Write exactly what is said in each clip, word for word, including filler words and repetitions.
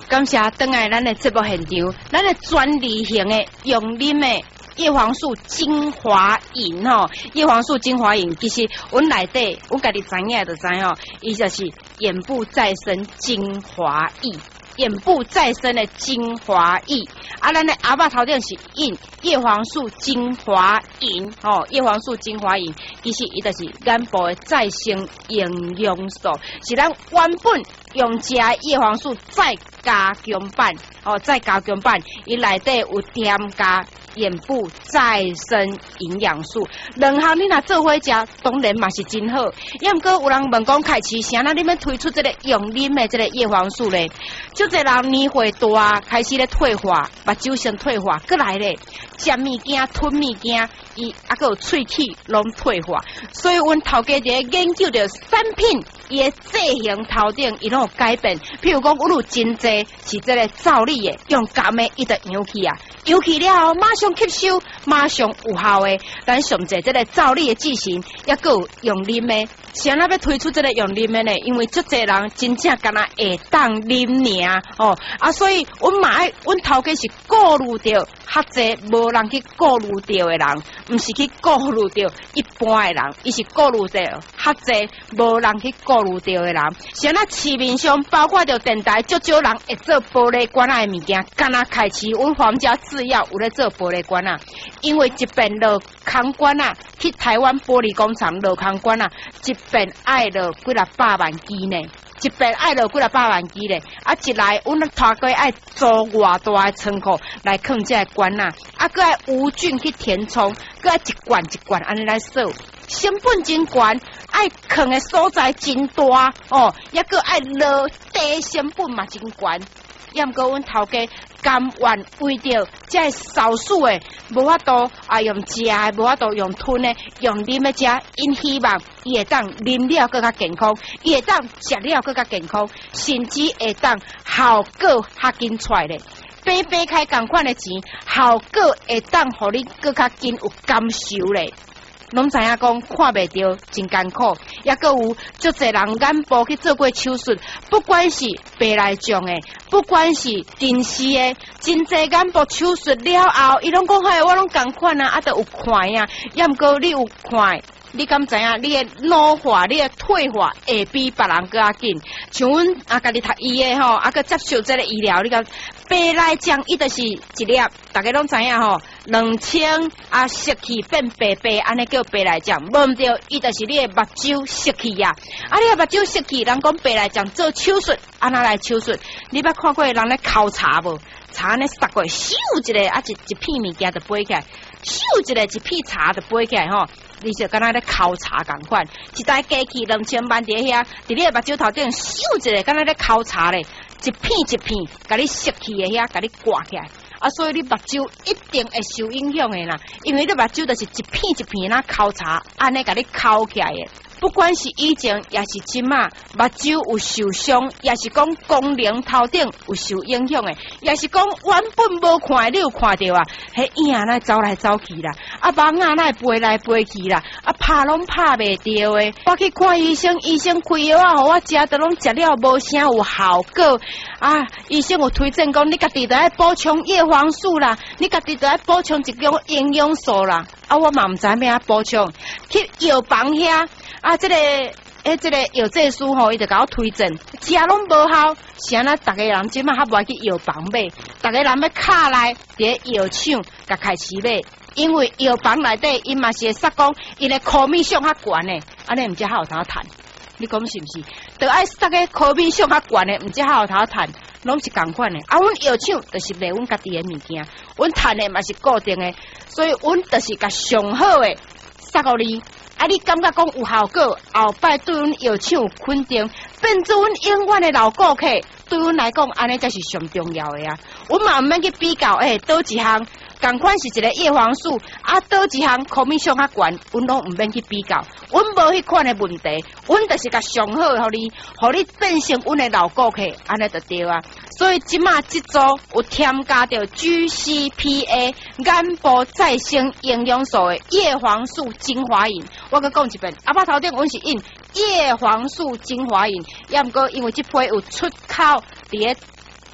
感谢登来咱的节目现场，咱的专利型的用啉的叶黄素精华饮吼，叶黄素精华饮其实阮内底阮家己知影就知吼，伊就是眼部再生精华液。眼部再生的精华液，啊，咱的阿爸头顶是印叶黄素精华饮，哦，叶黄素精华饮，其实伊就是眼部的再生营养素，是咱原本用食叶黄素再加强版，哦，再加强版，伊内底有添加眼部再生营养素，两项你若做伙食，当然嘛是真好。也毋过有人问讲，开始啥？那你们推出这个用啉的这个叶黄素咧？就这人年岁大，开始咧退化，目睭先退化，过来咧，食物件、吞物件，伊啊个有喙齿拢退化，所以阮头家伫研究着产品伊的造型头顶，伊拢有改变。譬如讲，阮有真济是这个造粒的，用甘的伊就扬起啊，扬起了后马上吸收，马上有效的。咱上济这个造粒的剂型，也个有用啉的。谁那要推出这个用啉的呢？因为足济人真正敢若会当啉尔哦啊，所以阮嘛爱，阮头家是顾虑着较济无人去顾虑着的人，毋是去顾虑着一般的人，伊是顾虑着较济无人去顾虑着的人。谁那市面上包括着电台，足少人会做玻璃管仔的物件，敢若开始阮皇家制药有咧做玻璃管仔，因为一边落空管仔去台湾玻璃工厂落空管仔，一边爱落几若百万支呢。一边爱落几若百万支咧，啊一来阮头家爱租偌大的仓库来放这个管仔，啊搁爱无菌去填充，搁爱一罐一罐安尼来扫，成本真悬，爱放的所在真大哦，也搁爱落地成本嘛真悬。也毋过阮头家甘愿为着这少数的无法度啊用食的，无法度用吞的，用啉的食，因希望伊会当啉了更加健康，伊会当食了更加健康，甚至会当效果较紧出来咧。白白开同款的钱，效果会当互你更加紧有感受咧。拢知影讲看袂到真艰苦，也搁有足侪人眼部去做过手术，不管是白内障的，不管是近视的，真侪眼部手术了后，伊拢讲嘿，我拢共款啊，啊都有看呀，也毋过你有看。你敢知影？你的老化、你的退化会比别人更加紧。像阮啊，家己读医的吼，啊，佮接受这个医疗，你讲白内障，伊就是一粒，大家拢知影吼，两千啊失去变白白，安尼叫白内障。无毋对，伊就是你的目睭失去呀。啊，你的目睭失去，人讲白内障做手术，安那来手术？你捌看过人咧抠茶无？茶咧杀过，咻一个啊，一一片物件就飞起来。咻一个一片茶就飞起来吼，你就敢若咧抠茶共款，一台机器两千万伫遐，伫你的目睭头顶咻一个，敢若咧抠茶咧，一片一片，甲你吸气的遐，甲你挂起来，啊，所以你目睭一定会受影响的啦，因为你目睭就是一片一片那抠茶，安尼甲你抠起来的。不管是以前也是即马，目睭有受伤，也是讲功能头顶有受影响的，也是讲原本无看的，你有看到啊？迄影仔走来走去啦，啊网仔来飞来飞去啦，啊拍拢拍袂到的。我去看医生，医生开药啊，互我食，都拢食了无啥有效果啊。医生有推荐讲，你家己得爱补充叶黄素啦，你家己得爱补充一种营养素啦。啊，我嘛毋知咩啊补充，去药房遐。啊，这个诶、欸，这个药剂师吼，伊就甲我推荐，食拢无效，是安那？逐个人即马较无爱去药房买，逐个人要卡来伫药厂甲开始买，因为药房内底伊嘛是会说讲，伊的科米上较悬诶，安尼毋知how有头趁？你讲是毋是？着爱说个科米上较悬诶，毋知how有头趁？拢是共款诶。啊，阮药厂就是卖阮家己诶物件，阮趁诶嘛是固定诶，所以阮就是甲上好诶说互你。啊！你感觉讲有效果，后摆对阮药厂有肯定，变做阮永远的老顾客，对阮来讲，安尼才是上重要的啊！阮嘛毋免去比较，诶、欸，倒一项同款是一个叶黄素，啊，倒一项科米上较悬，阮拢毋免去比较，阮无迄款的问题，阮就是甲上好互你，互你变成阮的老顾客，安尼就对啊！所以即马即组有添加着 G C P A 眼部再生营养素的叶黄素精华饮。我佮讲一遍，阿爸头顶阮是印叶黄素精华饮，也毋过因为即批有出口伫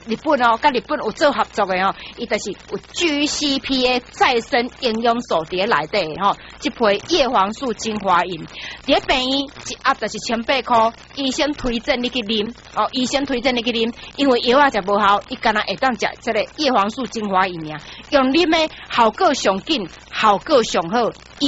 日本哦，跟日本有做合作的哦，伊就是有 G C P A 再生营养素伫内底吼，即批叶黄素精华饮，伫病院一盒就是千八块，医生推荐你去啉哦，医生推荐你去啉，因为药啊食无效，伊干那会当食这个叶黄素精华饮呀，用啉的效果上紧，效果上好。